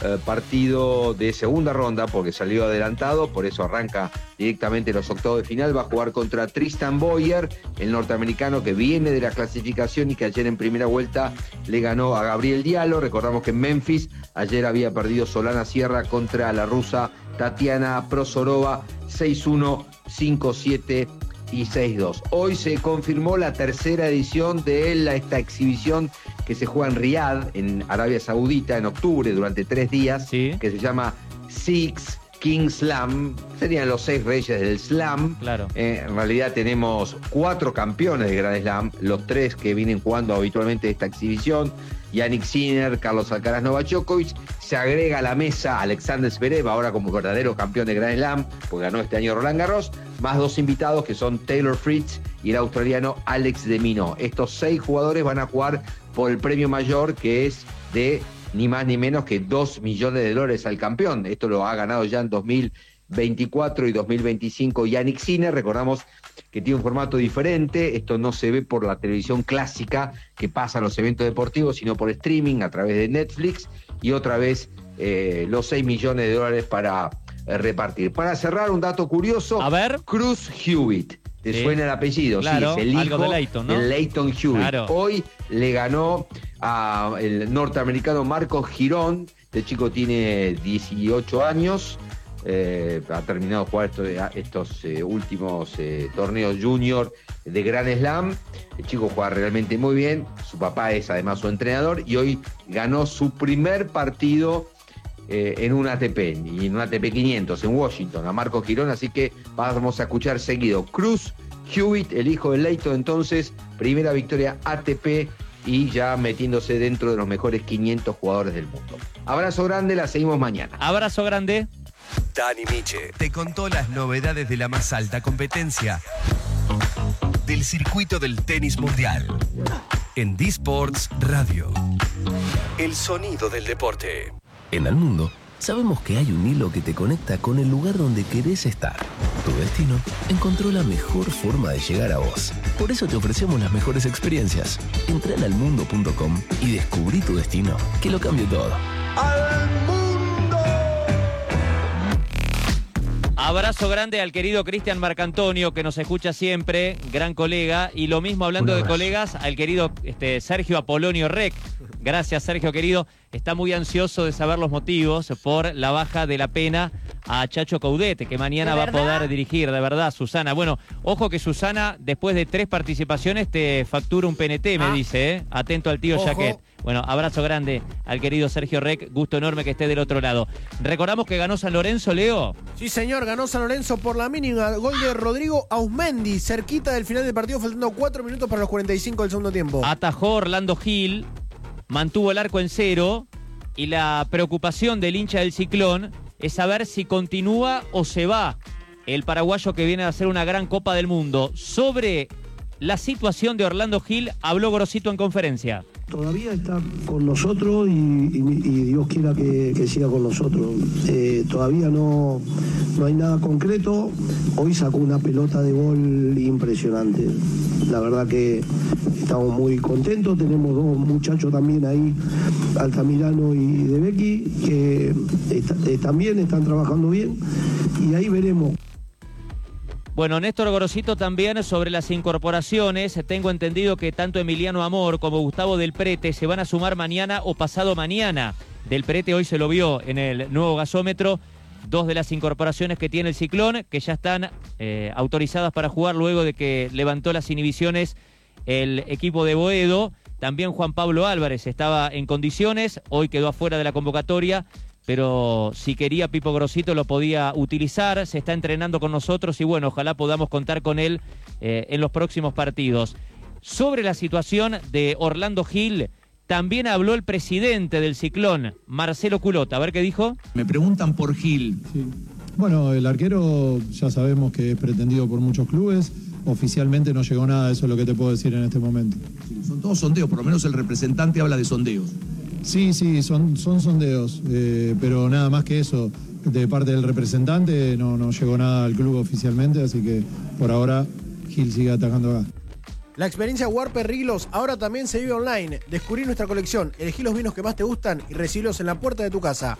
partido de segunda ronda porque salió adelantado, por eso arranca directamente los octavos de final. Va a jugar contra Tristan Boyer, el norteamericano que viene de la clasificación y que ayer en primera vuelta le ganó a Gabriel Diallo. Recordamos que en Memphis ayer había perdido Solana Sierra contra la rusa Tatiana Prosorova 6-1, 5-7 y 6-2. Hoy se confirmó la tercera edición de esta exhibición que se juega en Riyadh, en Arabia Saudita, en octubre, durante 3 días, sí, que se llama Six Kings Slam. Serían los 6 reyes del slam. Claro. En realidad tenemos 4 campeones de Grand Slam, los 3 que vienen jugando habitualmente esta exhibición: Jannik Sinner, Carlos Alcaraz, Novak Djokovic. Se agrega a la mesa Alexander Zverev, ahora como verdadero campeón de Grand Slam, porque ganó este año Roland Garros, más 2 invitados que son Taylor Fritz y el australiano Alex de Minaur. Estos 6 jugadores van a jugar por el premio mayor, que es de ni más ni menos que $2 millones al campeón. Esto lo ha ganado ya en 2024 y 2025 Jannik Sinner. Recordamos que tiene un formato diferente. Esto no se ve por la televisión clásica que pasa a los eventos deportivos, sino por streaming a través de Netflix. Y otra vez los $6 millones para repartir. Para cerrar, un dato curioso. A ver. Cruz Hewitt. ¿Te suena el apellido? Claro, sí, es el hijo de Lleyton, ¿no? de Lleyton Hewitt. Claro. Hoy le ganó al norteamericano Marcos Girón. Este chico tiene 18 años. Ha terminado de jugar estos últimos torneos junior de Grand Slam. El chico juega realmente muy bien. Su papá es además su entrenador. Y hoy ganó su primer partido en un ATP, y en un ATP 500 en Washington, a Marcos Girón. Así que vamos a escuchar seguido. Cruz Hewitt, el hijo de Lleyton, entonces, primera victoria ATP y ya metiéndose dentro de los mejores 500 jugadores del mundo. Abrazo grande, la seguimos mañana. Abrazo grande. Dani Miche te contó las novedades de la más alta competencia del circuito del tenis mundial en D-Sports Radio. El sonido del deporte. En el mundo, sabemos que hay un hilo que te conecta con el lugar donde querés estar. Tu destino encontró la mejor forma de llegar a vos. Por eso te ofrecemos las mejores experiencias. Entra en almundo.com y descubrí tu destino, que lo cambie todo. ¡Al mundo! Abrazo grande al querido Cristian Marcantonio, que nos escucha siempre, gran colega. Y lo mismo, hablando de colegas, al querido Sergio Apolonio Rec. Gracias, Sergio, querido. Está muy ansioso de saber los motivos por la baja de la pena a Chacho Caudete, que mañana va a poder dirigir, de verdad, Susana. Bueno, ojo que Susana, después de 3 participaciones, te factura un PNT, me dice, ¿eh? Atento al tío Jaquet. Bueno, abrazo grande al querido Sergio Rec, gusto enorme que esté del otro lado. Recordamos que ganó San Lorenzo, Leo. Sí, señor, ganó San Lorenzo por la mínima. Gol de Rodrigo Ausmendi, cerquita del final del partido, faltando 4 minutos para los 45 del segundo tiempo. Atajó Orlando Gil, mantuvo el arco en 0, y la preocupación del hincha del Ciclón es saber si continúa o se va el paraguayo que viene a hacer una gran Copa del Mundo. Sobre la situación de Orlando Gil habló Grosito en conferencia. Todavía está con nosotros y Dios quiera que siga con nosotros. Todavía no hay nada concreto. Hoy sacó una pelota de gol impresionante. La verdad que estamos muy contentos. Tenemos 2 muchachos también ahí, Altamirano y De Becky, que también están trabajando bien. Y ahí veremos. Bueno, Néstor Gorosito también sobre las incorporaciones. Tengo entendido que tanto Emiliano Amor como Gustavo Del Prete se van a sumar mañana o pasado mañana. Del Prete hoy se lo vio en el nuevo gasómetro. 2 de las incorporaciones que tiene el Ciclón, que ya están autorizadas para jugar luego de que levantó las inhibiciones el equipo de Boedo. También Juan Pablo Álvarez estaba en condiciones, hoy quedó afuera de la convocatoria, pero si quería Pipo Grosito lo podía utilizar. Se está entrenando con nosotros y bueno, ojalá podamos contar con él en los próximos partidos. Sobre la situación de Orlando Gil, también habló el presidente del Ciclón, Marcelo Culota. A ver qué dijo. Me preguntan por Gil. Sí. Bueno, el arquero ya sabemos que es pretendido por muchos clubes. Oficialmente no llegó nada, eso es lo que te puedo decir en este momento. Sí, son todos sondeos, por lo menos el representante habla de sondeos. Sí, son sondeos, pero nada más que eso. De parte del representante no llegó nada al club oficialmente, así que por ahora Gil sigue atacando acá. La experiencia Warper Riglos ahora también se vive online. Descubrí nuestra colección, elegí los vinos que más te gustan y recibirlos en la puerta de tu casa.